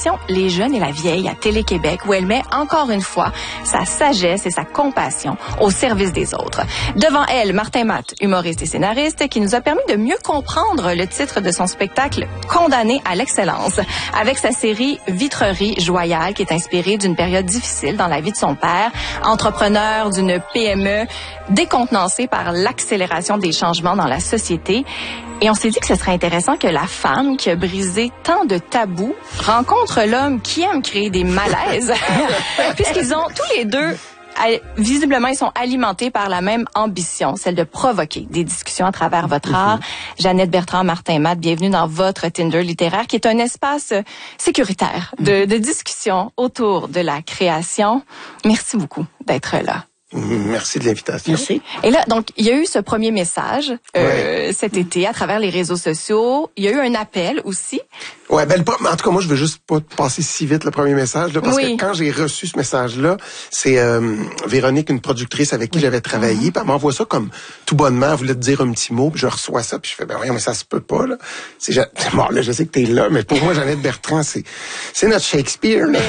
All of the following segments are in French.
l'émission Les Jeunes et la Vieille à Télé-Québec, où elle met encore une fois sa sagesse et sa compassion au service des autres. Devant elle, Martin Matt, humoriste et scénariste, qui nous a permis de mieux comprendre le titre de son spectacle Condamné à l'excellence, avec sa série Vitrerie Joyale, qui est inspirée d'une période difficile dans la vie de son père, entrepreneur d'une PME décontenancé par l'accélération des changements dans la société. Et on s'est dit que ce serait intéressant que la femme qui a brisé tant de tabous rencontre l'homme qui aime créer des malaises, puisqu'ils ont tous les deux, visiblement, ils sont alimentés par la même ambition, celle de provoquer des discussions à travers votre art. Jeannette Bertrand, Martin Matt, bienvenue dans votre Tinder littéraire, qui est un espace sécuritaire de discussion autour de la création. Merci beaucoup d'être là. Merci de l'invitation. Merci. Et là, donc, il y a eu ce premier message cet été à travers les réseaux sociaux. Il y a eu un appel aussi. Ouais, ben en tout cas, moi, je veux juste pas passer si vite le premier message, là, parce que quand j'ai reçu ce message-là, c'est Véronique, une productrice avec qui j'avais travaillé, puis elle m'envoie ça comme tout bonnement, elle voulait te dire un petit mot, puis je reçois ça, puis je fais ben voyons, mais ça se peut pas là. Bon, là, je sais que t'es là, mais pour moi, Jeannette Bertrand, c'est notre Shakespeare. Là.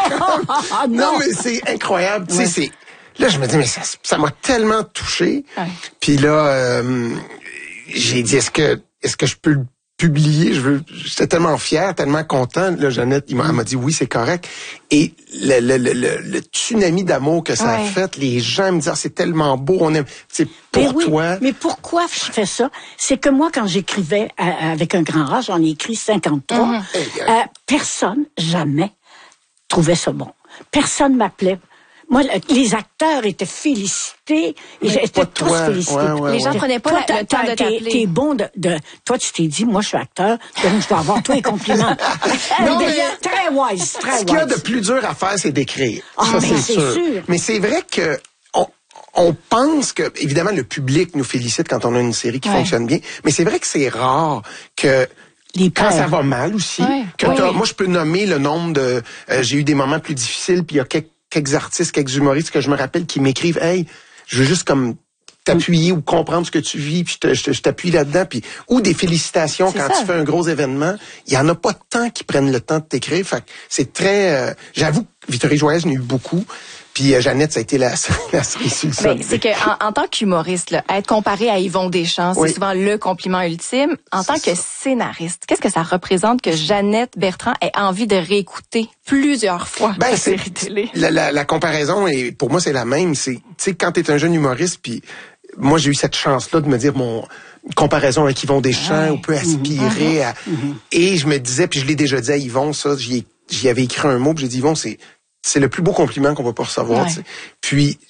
Non, mais c'est incroyable, tu sais, c'est. Là, je me dis, mais ça m'a tellement touché. Ouais. Puis là, j'ai dit, est-ce que je peux le publier? J'étais tellement fier, tellement content. Là, Jeannette, elle m'a dit, oui, c'est correct. Et le tsunami d'amour que ça a fait, les gens me disent, c'est tellement beau, on aime, c'est pour toi. Mais pourquoi je fais ça? C'est que moi, quand j'écrivais avec un grand A, j'en ai écrit 53, personne, jamais, trouvait ça bon. Personne m'appelait. Moi, les acteurs étaient félicités. Ils étaient tous félicités. Les gens prenaient pas le temps de t'appeler. T'es bon toi, tu t'es dit, moi, je suis acteur, donc je dois avoir tous les compliments. Non, mais très wise, très wise. Ce qu'il y a de plus dur à faire, c'est d'écrire. Ça, c'est sûr. Mais c'est vrai que on pense que, évidemment, le public nous félicite quand on a une série qui fonctionne bien, mais c'est vrai que c'est rare que quand ça va mal aussi, moi, je peux nommer le nombre de... j'ai eu des moments plus difficiles, puis il y a quelques artistes, quelques humoristes que je me rappelle qui m'écrivent « Hey, je veux juste comme t'appuyer ou comprendre ce que tu vis, puis je t'appuie là-dedans. » Puis ou des félicitations quand tu fais un gros événement. Il y en a pas tant qui prennent le temps de t'écrire. Fait que c'est très... j'avoue que Vitrerie Joyeuse, j'en ai eu beaucoup. Puis Jeannette, ça a été la cerise sur le sol. C'est que en tant qu'humoriste, là, être comparé à Yvon Deschamps, c'est souvent le compliment ultime. En tant que scénariste, qu'est-ce que ça représente que Jeannette Bertrand ait envie de réécouter plusieurs fois la série télé? La comparaison, et pour moi, c'est la même. C'est, tu sais, quand t'es un jeune humoriste, puis moi, j'ai eu cette chance-là de me dire, comparaison avec Yvon Deschamps, on peut aspirer à... Et je me disais, puis je l'ai déjà dit à Yvon, ça, j'y avais écrit un mot, puis j'ai dit, Yvon, c'est le plus beau compliment qu'on va pas recevoir. Ouais. Puis,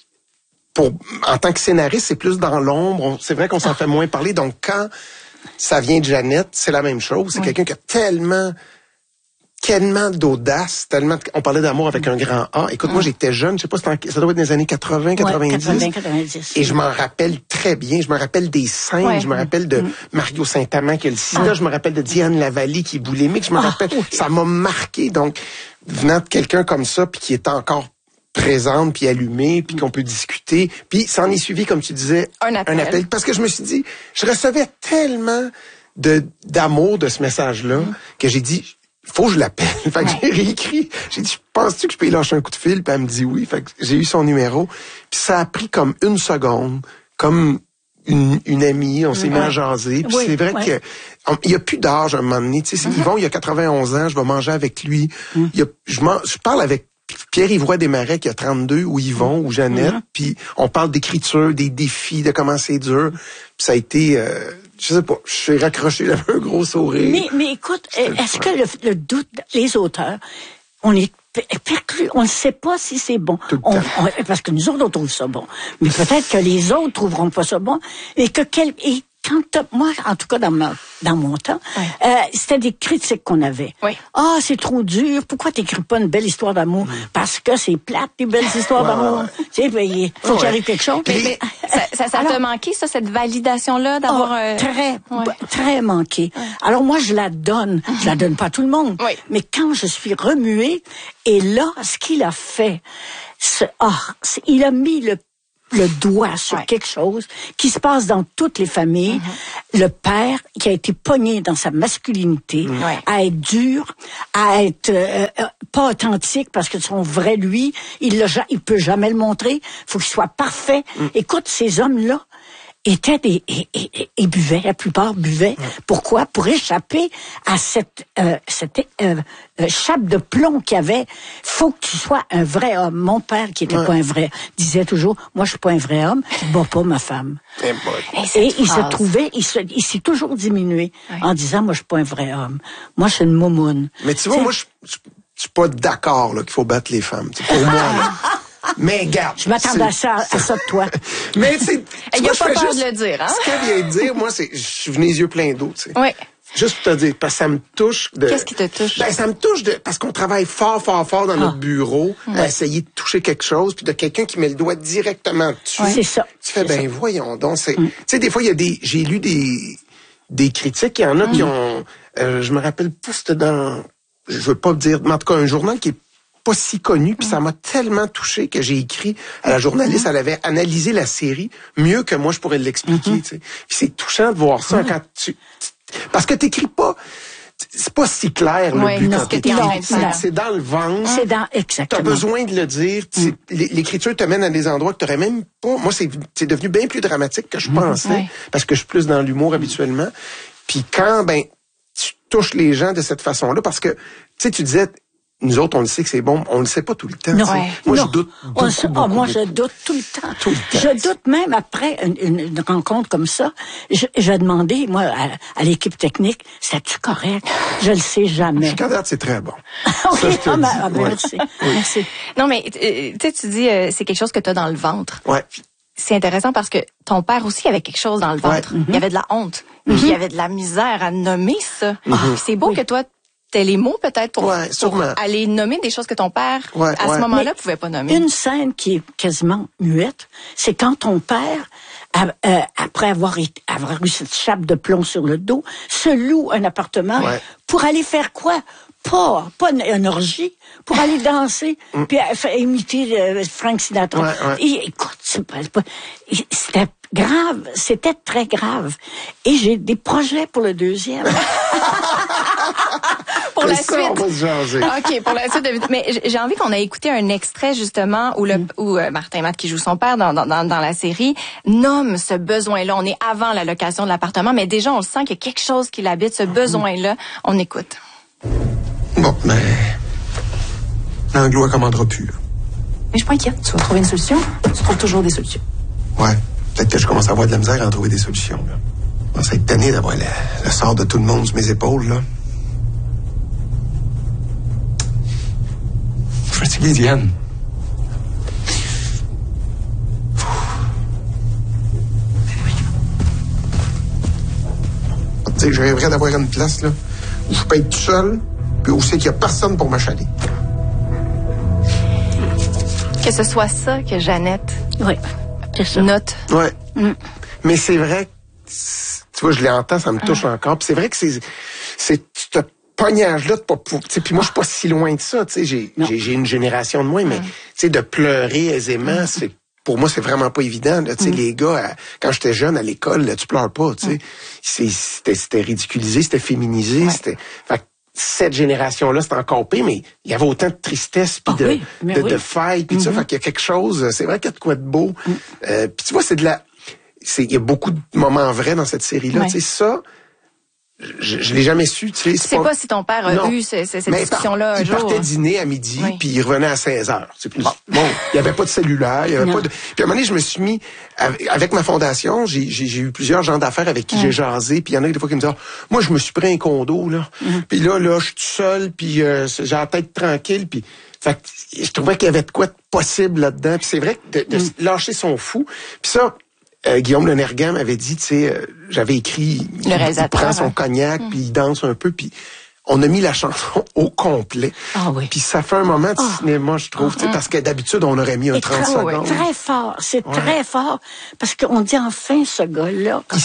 en tant que scénariste, c'est plus dans l'ombre. C'est vrai qu'on s'en fait moins parler. Donc, quand ça vient de Jeannette, c'est la même chose. C'est quelqu'un qui a tellement d'audace, on parlait d'amour avec un grand A. Écoute, moi, j'étais jeune, je sais pas, ça doit être des années 80, 90. Et je m'en rappelle très bien. Je me rappelle des scènes. Je me rappelle de Mario Saint-Amand qui a le sida. Je me rappelle de Diane Lavallée qui est boulémique. Je me rappelle, ça m'a marqué. Donc, venant de quelqu'un comme ça, puis qui est encore présente, puis allumée, puis qu'on peut discuter. Puis, ça en est suivi, comme tu disais, un appel. Parce que je me suis dit, je recevais tellement d'amour de ce message-là que j'ai dit, faut que je l'appelle. Fait que j'ai réécrit. J'ai dit, penses-tu que je peux y lâcher un coup de fil? Puis elle me dit oui. Fait que j'ai eu son numéro. Puis ça a pris comme une seconde, comme une amie. On s'est mis à jaser. Puis c'est vrai que il y a plus d'âge à un moment donné. Tu sais, Yvon, il a 91 ans. Je vais manger avec lui. Je parle avec Pierre-Yves Roy Desmarais qui a 32, ou Yvon, ou Jeannette. Puis on parle d'écriture, des défis, de comment c'est dur. Puis ça a été... je sais pas, je suis raccroché, j'avais un gros sourire. Mais écoute, est-ce que le doute, les auteurs, on est perclus, on ne sait pas si c'est bon. Parce que nous autres, on trouve ça bon. Mais peut-être que les autres trouveront pas ça bon. Et moi, en tout cas, dans mon temps, c'était des critiques qu'on avait. Ah, c'est trop dur. Pourquoi t'écris pas une belle histoire d'amour? Parce que c'est plate, les belles histoires d'amour. Tu sais, il faut qu'il arrive quelque chose. Mais ça t'a manqué, ça, cette validation-là, d'avoir... Très manqué. Alors moi, je la donne. Je la donne pas à tout le monde. Mais quand je suis remuée, et là, ce qu'il a fait, il a mis le doigt sur quelque chose qui se passe dans toutes les familles. Le père qui a été pogné dans sa masculinité, à être dur, à être pas authentique parce que son vrai lui, il peut jamais le montrer. Faut qu'il soit parfait. Écoute, ces hommes-là étaient et buvaient, la plupart buvaient. Pourquoi? Pour échapper à cette chape de plomb qu'il y avait. Faut que tu sois un vrai homme. Mon père, qui était pas un vrai, disait toujours, moi, je suis pas un vrai homme, je bats pas ma femme. Et il se trouvait, il s'est toujours diminué en disant, moi, je suis pas un vrai homme. Moi, je suis une moumoune. Mais tu vois, moi, je suis pas d'accord, là, qu'il faut battre les femmes. Pour moi, là. Mais regarde. Je m'attendais à ça de toi. Mais c'est. Il n'y a pas peur de le dire, hein? Ce qu'elle vient de dire, moi, je suis venu les yeux pleins d'eau, tu sais. Oui. Juste pour te dire, parce que ça me touche de. Qu'est-ce qui te touche? Ben, ça me touche parce qu'on travaille fort dans notre bureau à essayer de toucher quelque chose, puis de quelqu'un qui met le doigt directement dessus. C'est ça. Tu fais, ben, voyons donc, tu sais, des fois, j'ai lu des critiques, il y en a qui ont, je me rappelle pas, c'était dans, je veux pas dire, mais en tout cas, un journal qui est pas si connu, puis ça m'a tellement touché que j'ai écrit à la journaliste, elle avait analysé la série mieux que moi je pourrais l'expliquer, tu sais. Puis c'est touchant de voir ça quand parce que t'écris pas, c'est pas si clair le but quand t'écris. C'est dans le ventre. C'est dans, exactement. T'as besoin de le dire. L'écriture te mène à des endroits que t'aurais même pas. Moi, c'est devenu bien plus dramatique que je pensais, parce que je suis plus dans l'humour habituellement. Puis quand tu touches les gens de cette façon-là, parce que tu sais, tu disais, nous autres, on le sait que c'est bon, on le sait pas tout le temps. Non. Moi, je doute beaucoup. Moi, je doute tout le temps. Je doute même après une rencontre comme ça. J'ai demandé, moi, à l'équipe technique, c'est-tu correct? Je le sais jamais. Jusqu'à date, c'est très bon. OK. Merci. Merci. Non, mais tu dis, c'est quelque chose que tu as dans le ventre. Ouais. C'est intéressant parce que ton père aussi avait quelque chose dans le ventre. Il y avait de la honte. Puis il y avait de la misère à nommer ça. C'est beau que toi, t'as les mots peut-être pour aller nommer des choses que ton père, à ce moment-là, pouvait pas nommer. Une scène qui est quasiment muette, c'est quand ton père, après avoir eu cette chape de plomb sur le dos, se loue un appartement pour aller faire quoi? Pas une orgie, pour aller danser, puis imiter Frank Sinatra. Et, écoute, c'était grave, c'était très grave. Et j'ai des projets pour le deuxième. Pour la ça, suite. On va se jaser. OK, pour la suite. Mais j'ai envie qu'on ait écouté un extrait, justement, où Martin Matt, qui joue son père dans la série, nomme ce besoin-là. On est avant la location de l'appartement, mais déjà, on le sent qu'il y a quelque chose qui l'habite, ce besoin-là. On écoute. Bon, mais l'Anglo, elle commandera plus. Mais je suis pas inquiète. Tu vas trouver une solution. Tu trouves toujours des solutions. Ouais. Peut-être que je commence à avoir de la misère à en trouver des solutions, là. Je commence à être tanné d'avoir le sort de tout le monde sur mes épaules, là. Je suis fatigué, Diane. Tu sais, je rêverais d'avoir une place, là, où je peux être tout seul, puis où c'est qu'il y a personne pour m'achaler. Que ce soit ça que Jeannette note. Ouais. Mais c'est vrai, tu vois, je l'entends, ça me touche encore. Puis c'est vrai que c'est ce pognage-là de pas pour, tu sais, puis moi je suis pas si loin de ça, tu sais, j'ai une génération de moins, mais tu sais, de pleurer aisément, c'est pour moi c'est vraiment pas évident. Tu sais, les gars, quand j'étais jeune à l'école, là, tu pleures pas, tu sais, c'était ridiculisé, c'était féminisé, c'était. Fait que cette génération-là, c'est encore pire, mais il y avait autant de tristesse puis de failles puis ça, fait qu'il y a quelque chose. C'est vrai qu'il y a de quoi de beau. Puis tu vois, il y a beaucoup de moments vrais dans cette série-là. Tu sais, ça, je l'ai jamais su. Tu sais, c'est pas si ton père a eu cette discussion-là un jour. Il partait dîner à midi, puis il revenait à 16h. C'est plus bon. Il y avait pas de cellulaire, il y avait pas de. Puis à un moment donné, je me suis mis avec ma fondation. J'ai eu plusieurs gens d'affaires avec qui j'ai jasé. Puis il y en a des fois qui me disent, moi je me suis pris un condo là. Puis là, je suis tout seul, puis j'ai la tête tranquille, puis. Fait que je trouvais qu'il y avait de quoi de possible là-dedans. Puis c'est vrai que de lâcher son fou. Puis ça. Guillaume Le Nergan m'avait dit, tu sais, j'avais écrit, il prend son cognac, puis il danse un peu, puis on a mis la chanson au complet. Puis ça fait un moment de cinéma, je trouve, tu sais, parce que d'habitude, on aurait mis un 30 secondes. Très fort, c'est très fort, parce qu'on dit enfin ce gars-là.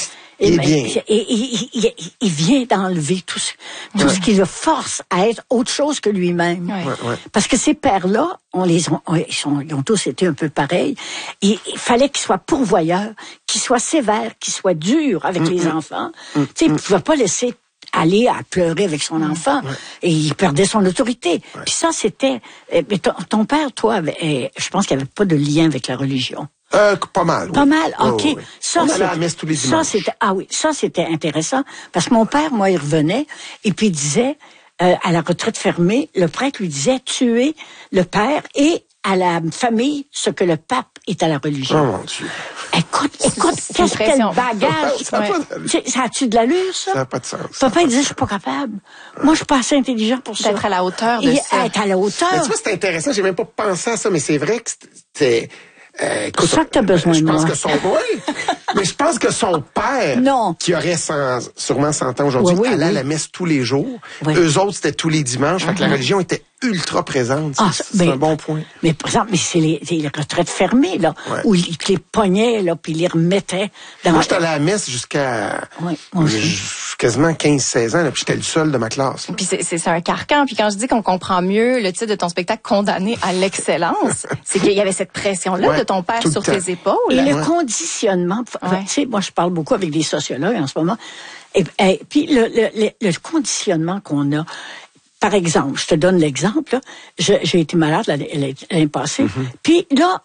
Il est bien. Il vient d'enlever tout ce qui le force à être autre chose que lui-même. Ouais. Parce que ces pères-là, ils ont tous été un peu pareils. Il fallait qu'ils soient pourvoyeurs, qu'ils soient sévères, qu'ils soient durs avec les enfants. Tu sais, il ne pouvait pas laisser aller à pleurer avec son enfant. Et il perdait son autorité. Puis ça, c'était... Mais ton père, toi, je pense qu'il n'y avait pas de lien avec la religion. Pas mal. Pas mal, OK. Oui. Ça, on allait à la messe tous les dimanches. Ça, c'était intéressant. Parce que mon père, moi, il revenait et puis il disait, à la retraite fermée, le prêtre lui disait, tu es le père et à la famille ce que le pape est à la religion. Oh mon Dieu. Écoute, qu'est-ce quel bagage. Ça a-tu de l'allure, ça? Ça n'a pas de sens. Papa, il disait, je suis pas capable. Moi, je suis pas assez intelligent pour ça. D'être à la hauteur de ça. Être à la hauteur. Mais tu vois, c'est intéressant. J'ai même pas pensé à ça, mais c'est vrai que c'est... c'est ça que t'as besoin de moi. Mais je pense que son père, qui aurait sûrement 100 ans aujourd'hui, allait à la messe tous les jours. Oui. Eux autres, c'était tous les dimanches. Fait que la religion était ultra présente. C'est un bon point. Mais par exemple, c'est les retraites fermées, là, où ils les pognaient, là, puis ils les remettaient dans... Moi, j'étais allé à la messe jusqu'à quasiment 15-16 ans, là, puis j'étais le seul de ma classe. Puis c'est un carcan. Puis quand je dis qu'on comprend mieux le titre de ton spectacle Condamné à l'excellence, c'est qu'il y avait cette pression-là de ton père sur tes épaules. Et le conditionnement... Tu sais, moi, je parle beaucoup avec des sociologues en ce moment. Et puis le conditionnement qu'on a... Par exemple, je te donne l'exemple. J'ai été malade l'année passée. Puis là,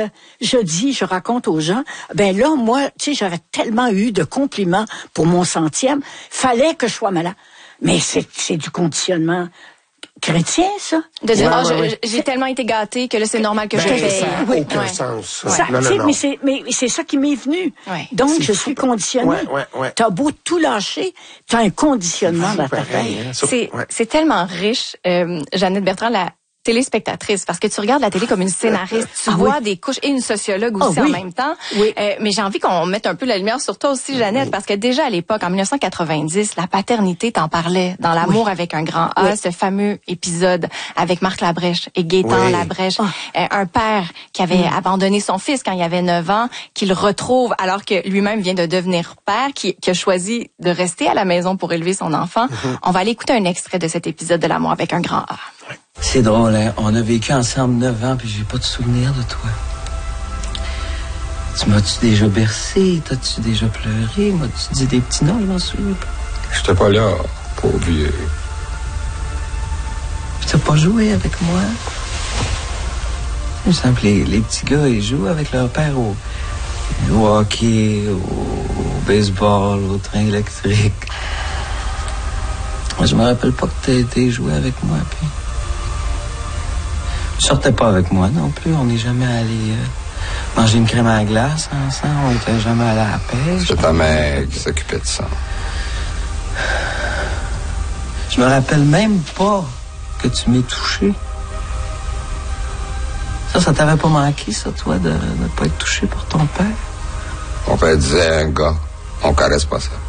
je raconte aux gens, ben là, moi, tu sais, j'avais tellement eu de compliments pour mon 100e, fallait que je sois malade. Mais c'est du conditionnement chrétien, ça. De dire, j'ai tellement été gâtée que là, c'est normal que je paye. Ça n'a aucun sens. Non. Mais c'est ça qui m'est venu. Donc, je suis conditionné. T'as beau tout lâcher, t'as un conditionnement dans ta tête. C'est tellement riche. Jeannette Bertrand, la téléspectatrice, parce que tu regardes la télé comme une scénariste, tu vois des couches, et une sociologue aussi en même temps. Mais j'ai envie qu'on mette un peu la lumière sur toi aussi, Jeannette, parce que déjà à l'époque, en 1990, la paternité t'en parlait dans L'amour avec un grand A, ce fameux épisode avec Marc Labrèche et Gaétan Labrèche, un père qui avait abandonné son fils quand il avait 9 ans, qu'il retrouve alors que lui-même vient de devenir père, qui a choisi de rester à la maison pour élever son enfant. On va aller écouter un extrait de cet épisode de L'amour avec un grand A. C'est drôle, hein? On a vécu ensemble 9 ans, puis j'ai pas de souvenir de toi. Tu m'as-tu déjà bercé? T'as-tu déjà pleuré? M'as-tu dit des petits noms? Je m'en souviens pas. J'étais pas là, pauvre vieux. T'as pas joué avec moi? Il me semble que les petits gars, ils jouent avec leur père au hockey, au baseball, au train électrique. Moi, je me rappelle pas que t'as été jouer avec moi, puis... Tu sortais pas avec moi non plus. On n'est jamais allé manger une crème à la glace ensemble. On n'était jamais allé à la pêche. C'est ta mère qui s'occupait de ça. Je me rappelle même pas que tu m'aies touché. Ça t'avait pas manqué, ça, toi, de ne pas être touché par ton père? Mon père disait à un gars, on caresse pas ça.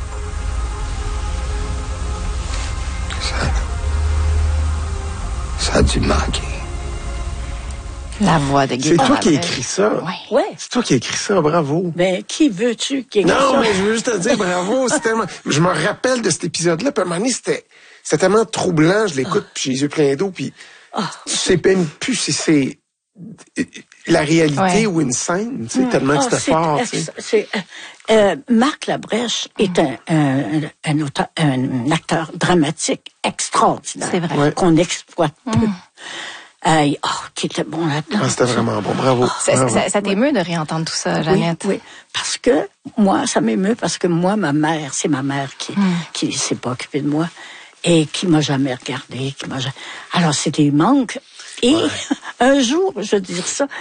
Ça a dû manquer. La voix de Gaétan. C'est toi qui as écrit ça. Oui. C'est toi qui as écrit ça, bravo. Ben, qui veux-tu qui écrit ça? Non, mais je veux juste te dire bravo. C'est tellement... Je me rappelle de cet épisode-là, puis à un moment donné, c'était tellement troublant, je l'écoute, puis j'ai les yeux pleins d'eau, puis c'est même plus si c'est la réalité ou une scène, tu sais, tellement que c'était fort. Marc Labrèche est un acteur dramatique extraordinaire. C'est vrai. Qu'on exploite peu. Qui était bon là-dedans. C'était vraiment bon, bravo. Ça t'émeut de réentendre tout ça, Jeannette? Oui. Parce que moi, ça m'émeut parce que moi, c'est ma mère qui s'est pas occupée de moi et qui m'a jamais regardé, Alors, c'était un manque. Et un jour, je veux dire ça,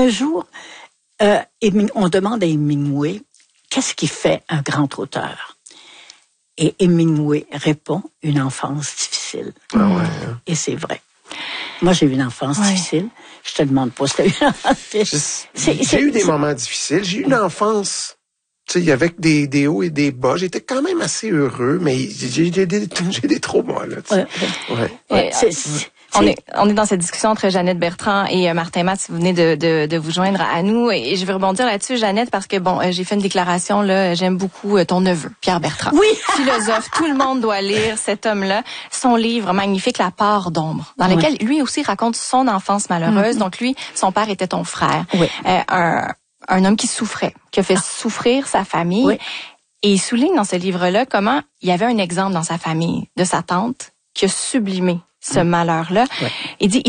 on demande à Hemingway, qu'est-ce qui fait un grand auteur? Et Hemingway répond, une enfance difficile. Et c'est vrai. Moi, j'ai eu une enfance difficile. Je te demande pas si t'as eu une enfance difficile. J'ai eu des moments difficiles. J'ai eu une enfance, tu sais, avec des hauts et des bas. J'étais quand même assez heureux, mais j'ai des traumas, là. On est dans cette discussion entre Jeannette Bertrand et Martin Matt, si vous venez de vous joindre à nous. Et je vais rebondir là-dessus, Jeannette, parce que j'ai fait une déclaration, là, j'aime beaucoup ton neveu, Pierre Bertrand. Oui! Philosophe, tout le monde doit lire cet homme-là. Son livre magnifique, La part d'ombre, dans lequel lui aussi raconte son enfance malheureuse. Donc lui, son père était ton frère. Oui. Un homme qui souffrait, qui a fait souffrir sa famille. Oui. Et il souligne dans ce livre-là comment il y avait un exemple dans sa famille de sa tante qui a sublimé ce malheur-là. Ouais. Il dit,